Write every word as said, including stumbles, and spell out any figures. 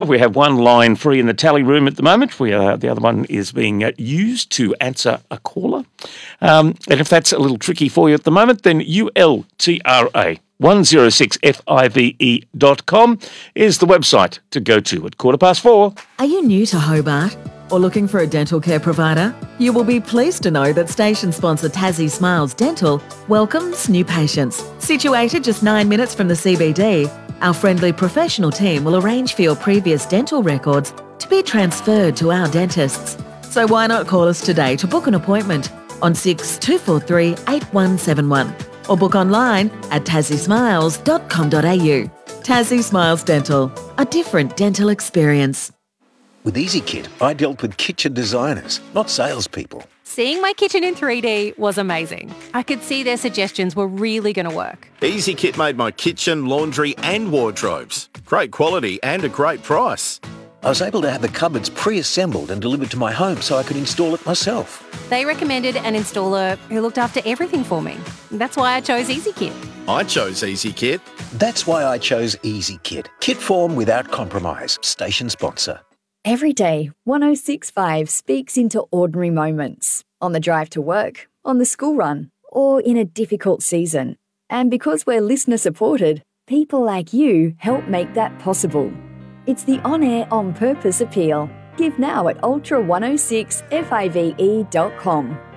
We have one line free in the tally room at the moment. We uh, the other one is being uh, used to answer a caller. Um, and if that's a little tricky for you at the moment, then U L T R A one oh six five dot com is the website to go to at quarter past four. Are you new to Hobart or looking for a dental care provider? You will be pleased to know that station sponsor Tassie Smiles Dental welcomes new patients. Situated just nine minutes from the C B D, our friendly professional team will arrange for your previous dental records to be transferred to our dentists. So why not call us today to book an appointment on six two four three eight one seven one or book online at tassie smiles dot com dot a u. Tassie Smiles Dental, a different dental experience. With EasyKit, I dealt with kitchen designers, not salespeople. Seeing my kitchen in three D was amazing. I could see their suggestions were really going to work. EasyKit made my kitchen, laundry and wardrobes. Great quality and a great price. I was able to have the cupboards pre-assembled and delivered to my home so I could install it myself. They recommended an installer who looked after everything for me. That's why I chose EasyKit. I chose EasyKit. That's why I chose EasyKit. Kit form without compromise. Station sponsor. Every day, one oh six point five speaks into ordinary moments. On the drive to work, on the school run, or in a difficult season. And because we're listener supported, people like you help make that possible. It's the On Air On Purpose appeal. Give now at ultra one oh six five e dot com.